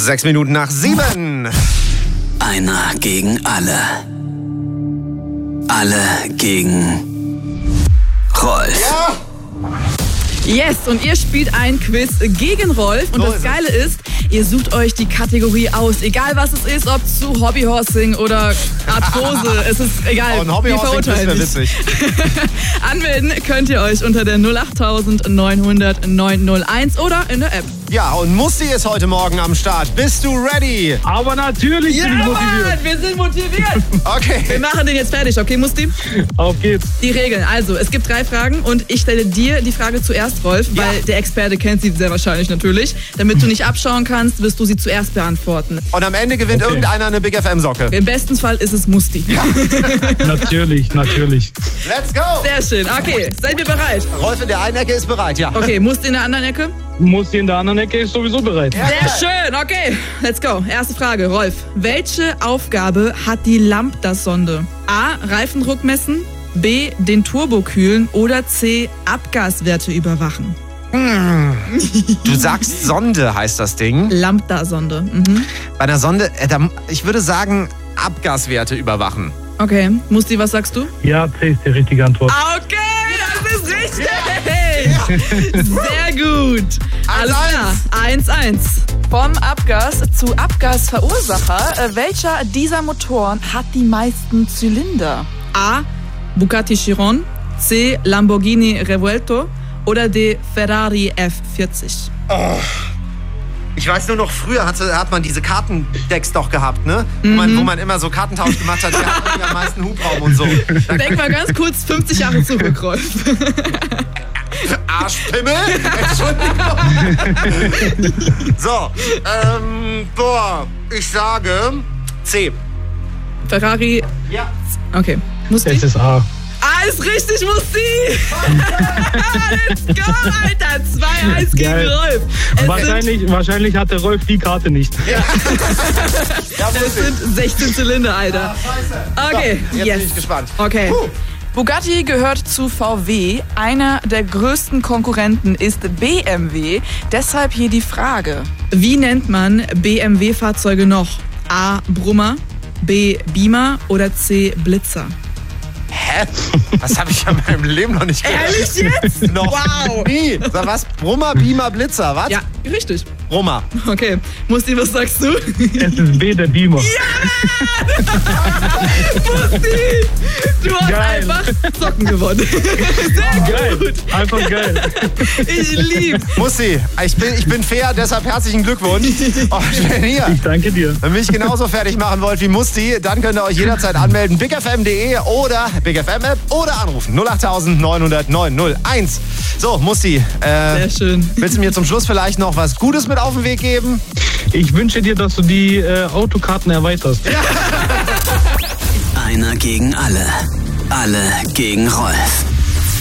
6 Minuten nach 7. Einer gegen alle. Alle gegen Rolf. Ja! Yes, und ihr spielt ein Quiz gegen Rolf. Und das Geile ist, ihr sucht euch die Kategorie aus. Egal was es ist, ob zu Hobbyhorsing oder Arthrose. Es ist egal. Und Hobbyhorsing ist witzig. Anmelden könnt ihr euch unter der 08000 900 901 oder in der App. Ja, und Musti ist heute Morgen am Start. Bist du ready? Aber natürlich bin ich motiviert. Mann, wir sind motiviert. Okay. Wir machen den jetzt fertig, okay, Musti? Auf geht's. Die Regeln. Also, es gibt 3 Fragen und ich stelle dir die Frage zuerst, Rolf, weil der Experte kennt sie sehr wahrscheinlich natürlich. Damit du nicht abschauen kannst, wirst du sie zuerst beantworten. Und am Ende gewinnt irgendeiner eine Big FM-Socke. Im besten Fall ist es Musti. Ja. Natürlich. Let's go! Sehr schön. Okay, seid ihr bereit? Rolf in der einen Ecke ist bereit, ja. Okay, Musti in der anderen Ecke? Muss in der anderen Ecke ist sowieso bereit. Ja. Sehr schön, okay. Let's go. Erste Frage, Rolf. Welche Aufgabe hat die Lambda-Sonde? A. Reifendruck messen, B. Den Turbo kühlen oder C. Abgaswerte überwachen? Du sagst Sonde heißt das Ding. Lambda-Sonde. Mhm. Bei einer Sonde, ich würde sagen, Abgaswerte überwachen. Okay, Musti, was sagst du? Ja, C ist die richtige Antwort. Okay, das ist richtig. Sehr gut. Alles klar. 1-1. Vom Abgas zu Abgasverursacher. Welcher dieser Motoren hat die meisten Zylinder? A. Bugatti Chiron, C. Lamborghini Revuelto oder D. Ferrari F40? Oh. Ich weiß nur noch, früher hat man diese Kartendecks doch gehabt, ne? Wo man immer so Kartentausch gemacht hat, wer hat am meisten Hubraum und so. Denk mal ganz kurz 50 Jahre zurück, Rolf. Arschpimmel? Entschuldigung. So, ich sage C. Ferrari. Ja. Okay. Musti? Es ist A. Alles richtig, Musti! Let's go, Alter! 2-1 gegen Geil. Rolf. Wahrscheinlich hat der Rolf die Karte nicht. Ja, Es sind 16 Zylinder, Alter. Okay, so, jetzt bin ich gespannt. Okay. Bugatti gehört zu VW. Einer der größten Konkurrenten ist BMW. Deshalb hier die Frage. Wie nennt man BMW-Fahrzeuge noch? A. Brummer, B. Beamer oder C. Blitzer? Hä? Das habe ich ja in meinem Leben noch nicht gehört. Ehrlich jetzt? Noch Wow. nie. Sag was? Brummer, Beamer, Blitzer, was? Ja, richtig. Brummer. Okay. Musti, was sagst du? Es ist B, der Beamer. Musti! Du hast Geil. einfach Socken gewonnen. Sehr Geil. gut. Einfach geil. Ich lieb's. Musti, ich bin fair, deshalb herzlichen Glückwunsch. Und wenn ihr Danke dir. mich genauso fertig machen wollt wie Musti, dann könnt ihr euch jederzeit anmelden. bigfm.de oder bigfm-App oder anrufen. 08000 900 901. So, Musti, Sehr schön. willst du mir zum Schluss vielleicht noch was Gutes mit auf den Weg geben? Ich wünsche dir, dass du die Autokarten erweiterst. Einer gegen alle. Alle gegen Rolf.